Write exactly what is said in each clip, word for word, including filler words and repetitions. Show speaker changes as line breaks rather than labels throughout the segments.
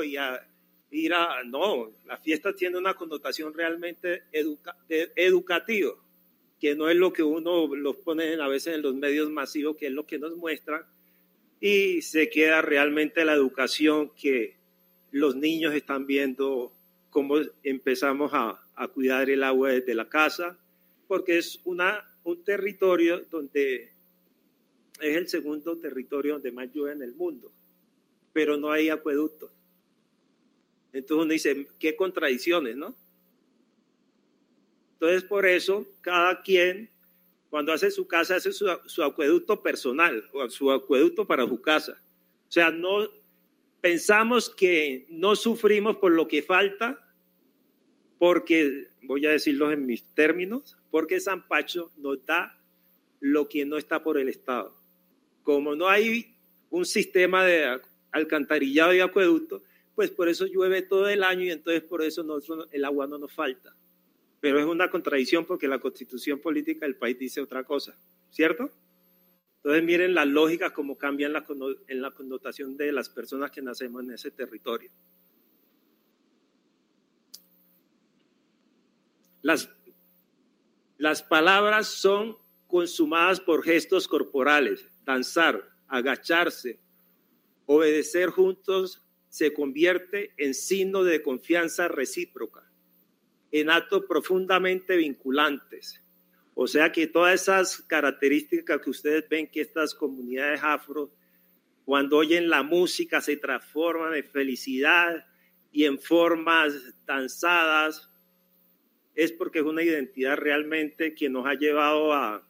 público y a ir a... No, la fiesta tiene una connotación realmente educa, de, educativa, que no es lo que uno los pone a veces en los medios masivos, que es lo que nos muestran, y se queda realmente la educación que los niños están viendo, cómo empezamos a, a cuidar el agua desde la casa, porque es una, un territorio donde es el segundo territorio donde más llueve en el mundo, pero no hay acueductos. Entonces uno dice, qué contradicciones, ¿no? Entonces por eso cada quien, cuando hace su casa, hace su, su acueducto personal o su acueducto para su casa. O sea, no pensamos que no sufrimos por lo que falta, porque, voy a decirlo en mis términos, porque San Pacho nos da lo que no está por el Estado. Como no hay un sistema de alcantarillado y acueducto, pues por eso llueve todo el año y entonces por eso nosotros, el agua no nos falta. Pero es una contradicción porque la constitución política del país dice otra cosa, ¿cierto? Entonces miren las lógicas como cambian la, en la connotación de las personas que nacemos en ese territorio. Las, las palabras son consumadas por gestos corporales. Danzar, agacharse, obedecer juntos se convierte en signo de confianza recíproca, en actos profundamente vinculantes. O sea que todas esas características que ustedes ven que estas comunidades afro, cuando oyen la música, se transforman en felicidad y en formas danzadas, es porque es una identidad realmente que nos ha llevado a,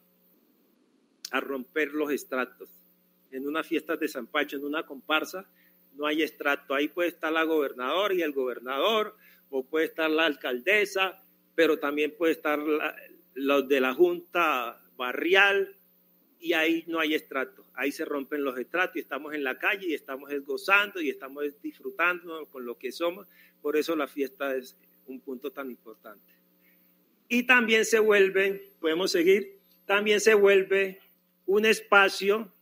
a romper los estratos. En unas fiestas de San Pacho, en una comparsa, no hay estrato. Ahí puede estar la gobernadora y el gobernador, o puede estar la alcaldesa, pero también puede estar la, los de la junta barrial, y ahí no hay estrato. Ahí se rompen los estratos y estamos en la calle y estamos gozando y estamos disfrutando con lo que somos. Por eso la fiesta es un punto tan importante. Y también se vuelve, podemos seguir, también se vuelve un espacio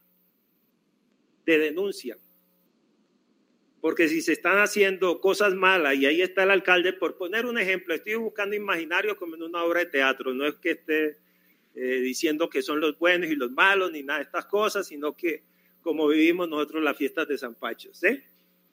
de denuncia. Porque si se están haciendo cosas malas y ahí está el alcalde, por poner un ejemplo, estoy buscando imaginario como en una obra de teatro, no es que esté eh, diciendo que son los buenos y los malos ni nada de estas cosas, sino que como vivimos nosotros las fiestas de San Pacho, ¿sí?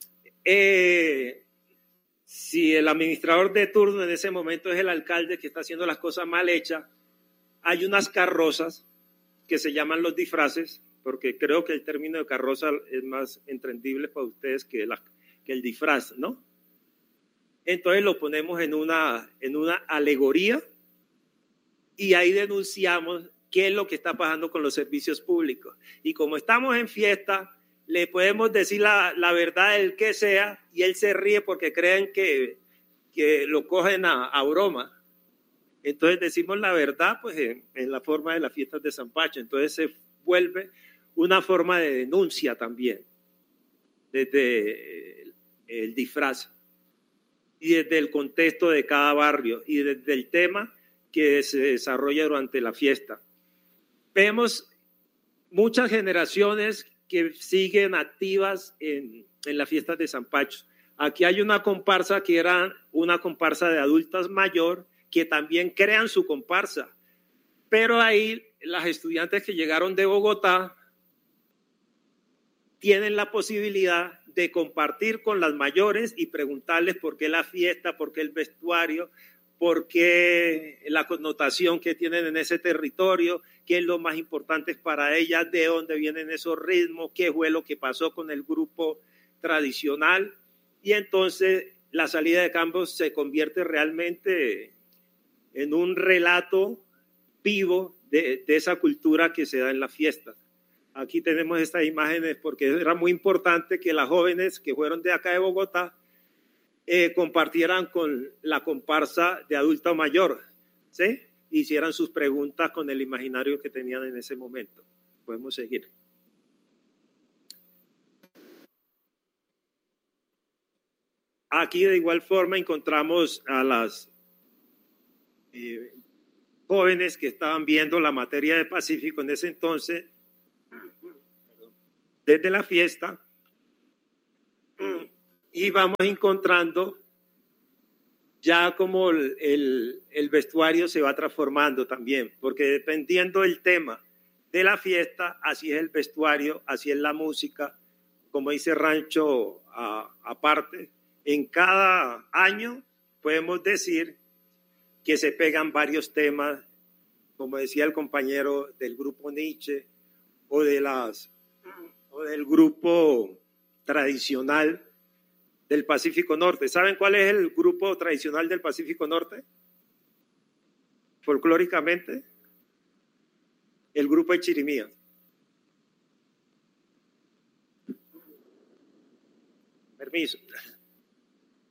Eh, si el administrador de turno en ese momento es el alcalde que está haciendo las cosas mal hechas, hay unas carrozas que se llaman los disfraces, porque creo que el término de carroza es más entendible para ustedes que, la, que el disfraz, ¿no? Entonces lo ponemos en una, en una alegoría y ahí denunciamos qué es lo que está pasando con los servicios públicos. Y como estamos en fiesta, le podemos decir la, la verdad del que sea y él se ríe porque creen que, que lo cogen a, a broma. Entonces decimos la verdad pues en, en la forma de las fiestas de San Pacho. Entonces se vuelve una forma de denuncia también, desde el, el disfraz y desde el contexto de cada barrio y desde el tema que se desarrolla durante la fiesta. Vemos muchas generaciones que siguen activas en, en las fiestas de San Pacho. Aquí hay una comparsa que era una comparsa de adultas mayor que también crean su comparsa, pero ahí las estudiantes que llegaron de Bogotá tienen la posibilidad de compartir con las mayores y preguntarles por qué la fiesta, por qué el vestuario, por qué la connotación que tienen en ese territorio, qué es lo más importante para ellas, de dónde vienen esos ritmos, qué fue lo que pasó con el grupo tradicional. Y entonces la salida de Campos se convierte realmente en un relato vivo de, de esa cultura que se da en la fiesta. Aquí tenemos estas imágenes porque era muy importante que las jóvenes que fueron de acá de Bogotá eh, compartieran con la comparsa de adulto mayor, ¿sí? Hicieran sus preguntas con el imaginario que tenían en ese momento. Podemos seguir. Aquí de igual forma encontramos a las eh, jóvenes que estaban viendo la materia de Pacífico en ese entonces, desde la fiesta, y vamos encontrando ya como el, el, el vestuario se va transformando también, porque dependiendo del tema de la fiesta, así es el vestuario, así es la música, como dice Rancho a, aparte, en cada año podemos decir que se pegan varios temas, como decía el compañero del grupo Nietzsche o, de las, o del grupo tradicional del Pacífico Norte. ¿Saben cuál es el grupo tradicional del Pacífico Norte? Folclóricamente, el grupo de Chirimía. Permiso.